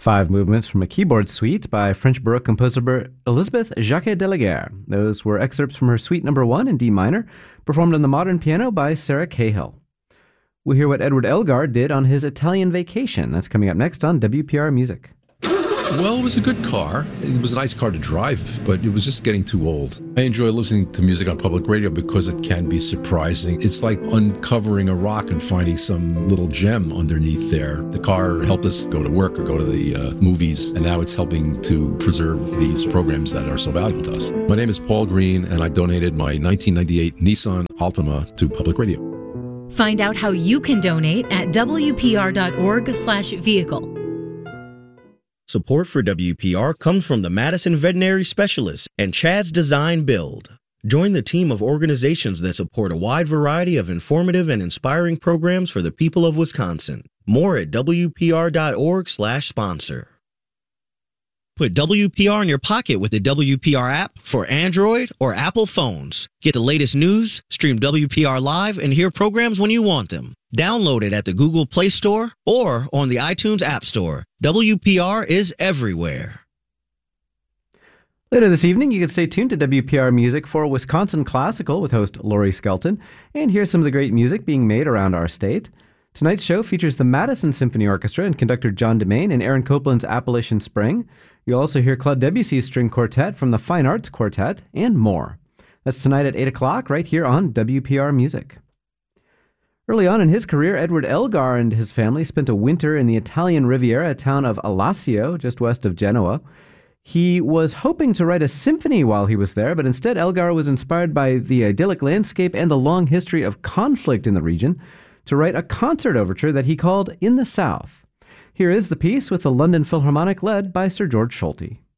Five movements from a keyboard suite by French Baroque composer Elizabeth Jacquet de la Guerre. Those were excerpts from her Suite No. 1 in D minor, performed on the modern piano by Sarah Cahill. We'll hear what Edward Elgar did on his Italian vacation. That's coming up next on WPR Music. Well, it was a good car. It was a nice car to drive, but it was just getting too old. I enjoy listening to music on public radio because it can be surprising. It's like uncovering a rock and finding some little gem underneath there. The car helped us go to work or go to the movies, and now it's helping to preserve these programs that are so valuable to us. My name is Paul Green, and I donated my 1998 Nissan Altima to public radio. Find out how you can donate at wpr.org/vehicle. Support for WPR comes from the Madison Veterinary Specialists and Chad's Design Build. Join the team of organizations that support a wide variety of informative and inspiring programs for the people of Wisconsin. More at wpr.org/sponsor. Put WPR in your pocket with the WPR app for Android or Apple phones. Get the latest news, stream WPR live, and hear programs when you want them. Download it at the Google Play Store or on the iTunes App Store. WPR is everywhere. Later this evening, you can stay tuned to WPR Music for Wisconsin Classical with host Lori Skelton and hear some of the great music being made around our state. Tonight's show features the Madison Symphony Orchestra and conductor John DeMaine and Aaron Copland's Appalachian Spring. You'll also hear Claude Debussy's String Quartet from the Fine Arts Quartet and more. That's tonight at 8 o'clock right here on WPR Music. Early on in his career, Edward Elgar and his family spent a winter in the Italian Riviera town of Alassio, just west of Genoa. He was hoping to write a symphony while he was there, but instead Elgar was inspired by the idyllic landscape and the long history of conflict in the region to write a concert overture that he called In the South. Here is the piece with the London Philharmonic led by Sir George Solti.